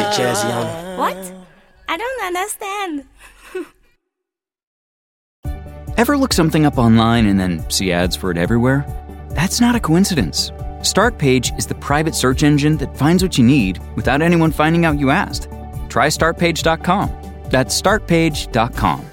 jazzy on her. What? I don't understand. Ever look something up online and then see ads for it everywhere? That's not a coincidence. Startpage is the private search engine that finds what you need without anyone finding out you asked. Try startpage.com. That's startpage.com.